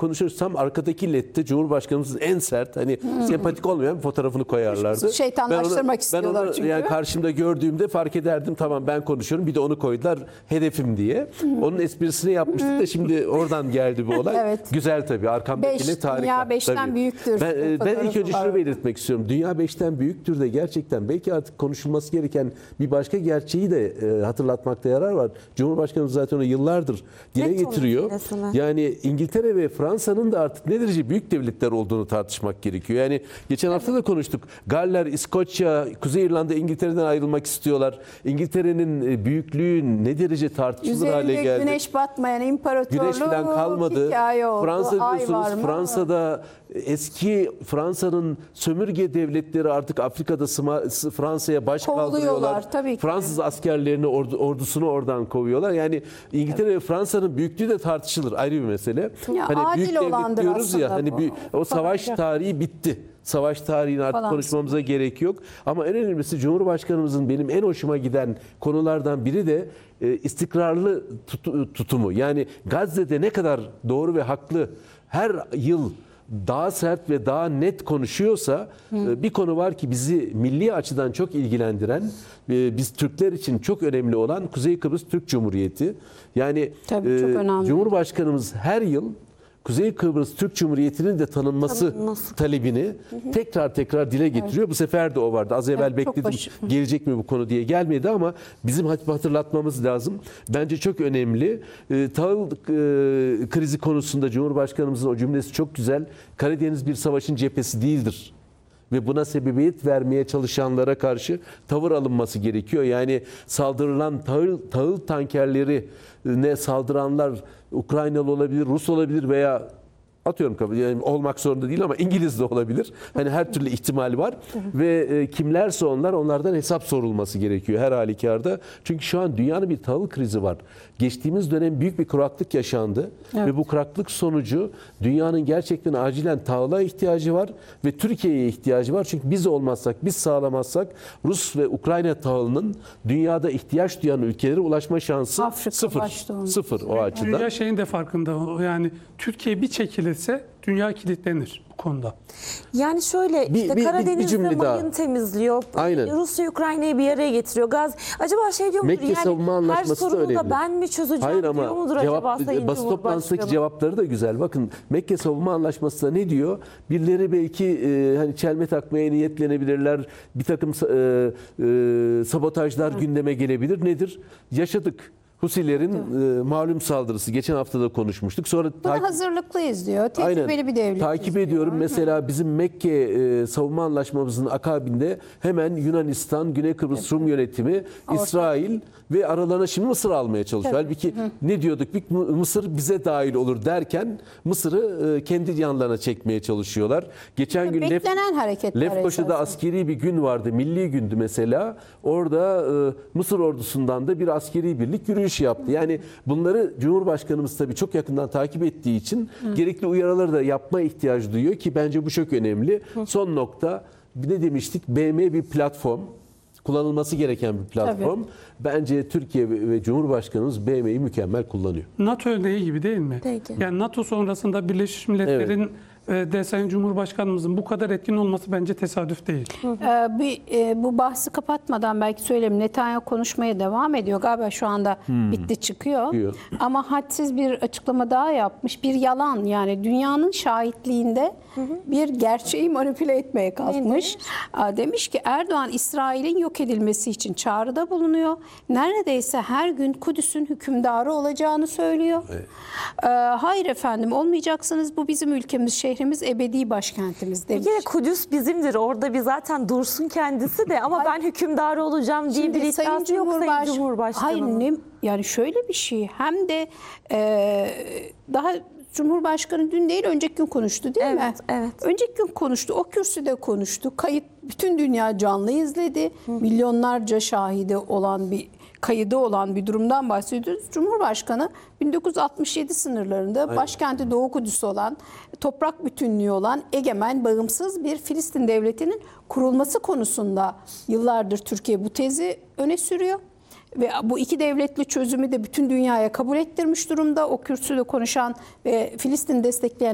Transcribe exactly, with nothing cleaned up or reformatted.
konuşuyoruz. Tam arkadaki ledde Cumhurbaşkanımızın en sert, hani hmm. sempatik olmayan bir fotoğrafını koyarlardı. Şeytanlaştırmak ben onu, istiyorlar ben onu, çünkü. Yani karşımda gördüğümde fark ederdim, tamam ben konuşuyorum. Bir de onu koydular hedefim diye. Hmm. Onun esprisini yapmıştık hmm. da şimdi oradan geldi bu olay. Evet. Güzel tabii. Arkamdakine tarih. Dünya beşten büyüktür. Ben, ben ilk önce şunu belirtmek istiyorum. Dünya beşten büyüktür de gerçekten belki artık konuşulması gereken bir başka gerçeği de e, hatırlatmakta yarar var. Cumhurbaşkanımız zaten onu yıllardır dile Net getiriyor. Yani İngiltere ve Fransa'nın da artık ne derece büyük devletler olduğunu tartışmak gerekiyor. Yani geçen hafta da konuştuk. Galler, İskoçya, Kuzey İrlanda İngiltere'den ayrılmak istiyorlar. İngiltere'nin büyüklüğü ne derece tartışılır Üzerinde hale geldi. Güneş batmayan imparatorluğu Güneş falan kalmadı. Fransa diyorsunuz, Fransa'da eski Fransa'nın sömürge devletleri artık Afrika'da Fransa'ya baş kaldırıyorlar. Tabii ki. Fransız askerlerini, ordusunu oradan kovuyorlar. Yani İngiltere evet. ve Fransa'nın büyüklüğü de tartışılır. Ayrı bir mesele. Ya, hani büyük devlet diyoruz ya. Hani bu. büyük, o savaş tarihi bitti. Savaş tarihini artık falan konuşmamıza gerek yok. Ama en önemlisi Cumhurbaşkanımızın benim en hoşuma giden konulardan biri de e, istikrarlı tut, tutumu. Yani Gazze'de ne kadar doğru ve haklı her yıl daha sert ve daha net konuşuyorsa Hı. bir konu var ki bizi milli açıdan çok ilgilendiren, biz Türkler için çok önemli olan Kuzey Kıbrıs Türk Cumhuriyeti. Yani Tabii, e, Cumhurbaşkanımız her yıl Kuzey Kıbrıs Türk Cumhuriyeti'nin de tanınması Tanınması. talebini hı hı. tekrar tekrar dile getiriyor. Evet. Bu sefer de o vardı. Az evvel evet, bekledim baş... gelecek mi bu konu diye gelmedi ama bizim hatırlatmamız lazım. Bence çok önemli. E, tahıl e, krizi konusunda Cumhurbaşkanımızın o cümlesi çok güzel. Karadeniz bir savaşın cephesi değildir. Ve buna sebebiyet vermeye çalışanlara karşı tavır alınması gerekiyor. Yani saldırılan tahıl, tahıl tankerleri ne saldıranlar Ukraynalı olabilir, Rus olabilir veya atıyorum yani olmak zorunda değil ama İngiliz de olabilir. Hani her türlü ihtimal var ve e, kimlerse onlar onlardan hesap sorulması gerekiyor her halükarda. Çünkü şu an dünyanın bir tahıl krizi var. Geçtiğimiz dönem büyük bir kuraklık yaşandı evet. ve bu kuraklık sonucu dünyanın gerçekten acilen tahıla ihtiyacı var ve Türkiye'ye ihtiyacı var. Çünkü biz olmazsak, biz sağlamazsak Rus ve Ukrayna tahılının dünyada ihtiyaç duyan ülkelere ulaşma şansı Afrika sıfır. Sıfır o açıdan. Dünya şeyin de farkında. Yani Türkiye bir çekilirse dünya kilitlenir bu konuda. Yani şöyle bir, işte bir, Karadeniz'de bir mayın daha. temizliyor. Aynen. Rusya Ukrayna'yı bir araya getiriyor. Gaz acaba şey diyor mudur? Mekke savunma yani her sorunu da, da ben mi çözeceğim Hayır, diyor ama mudur cevap, acaba Sayın basın toplantısındaki cevapları da güzel. Bakın Mekke savunma anlaşmasında ne diyor? Birileri belki e, hani çelme takmaya niyetlenebilirler. Bir takım e, e, sabotajlar Hı. gündeme gelebilir. Nedir? Yaşadık. Husilerin e, malum saldırısı. Geçen hafta da konuşmuştuk. Sonra Buna hazırlıklıyız diyor. Tecrübeli bir devlet. Takip ediyorum. Mesela bizim Mekke e, savunma anlaşmamızın akabinde hemen Yunanistan, Güney Kıbrıs evet. Rum yönetimi, Orta. İsrail ve aralarına şimdi Mısır almaya çalışıyor. Evet. Halbuki Hı. ne diyorduk? Bir Mısır bize dahil olur derken Mısır'ı e, kendi yanlarına çekmeye çalışıyorlar. Geçen ya gün beklenen hareketler Lefkoşa'da askeri bir gün vardı. Milli gündü mesela. Orada e, Mısır ordusundan da bir askeri birlik yürüyüş yaptı. Yani bunları Cumhurbaşkanımız tabii çok yakından takip ettiği için Hı. gerekli uyarıları da yapma ihtiyacı duyuyor ki bence bu çok önemli. Hı. Son nokta ne demiştik? B M bir platform. Kullanılması gereken bir platform. Tabii. Bence Türkiye ve Cumhurbaşkanımız B M'yi mükemmel kullanıyor. NATO örneği gibi değil mi? Peki. Yani NATO sonrasında Birleşmiş Milletler'in evet. de Sayın Cumhurbaşkanımızın bu kadar etkin olması bence tesadüf değil. Ee, bir, e, bu bahsi kapatmadan belki söyleyeyim. Netanyahu konuşmaya devam ediyor. Galiba şu anda hmm. bitti çıkıyor. Çıkıyor. Ama hadsiz bir açıklama daha yapmış. Bir yalan yani dünyanın şahitliğinde hı hı. bir gerçeği manipüle etmeye kalkmış. Aa, demiş ki Erdoğan İsrail'in yok edilmesi için çağrıda bulunuyor. Neredeyse her gün Kudüs'ün hükümdarı olacağını söylüyor. Evet. Ee, hayır efendim olmayacaksınız. Bu bizim ülkemiz, şehrimiz, ebedi başkentimiz demiş. Bir kere Kudüs bizimdir. Orada bir zaten dursun kendisi de ama ben hükümdarı olacağım diye bir iddiası yok Sayın Cumhurbaşkanı. Hayır ne, yani şöyle bir şey hem de e, daha Cumhurbaşkanı dün değil önceki gün konuştu değil evet, mi? Evet. Önceki gün konuştu. O kürsüde konuştu. Kayıt bütün dünya canlı izledi. Hı. Milyonlarca şahidi olan bir kayıda olan bir durumdan bahsediyoruz. Cumhurbaşkanı bin dokuz yüz altmış yedi sınırlarında Aynen. başkenti Doğu Kudüs olan, toprak bütünlüğü olan egemen, bağımsız bir Filistin devletinin kurulması konusunda yıllardır Türkiye bu tezi öne sürüyor. Ve bu iki devletli çözümü de bütün dünyaya kabul ettirmiş durumda. O kürsüde konuşan ve Filistin destekleyen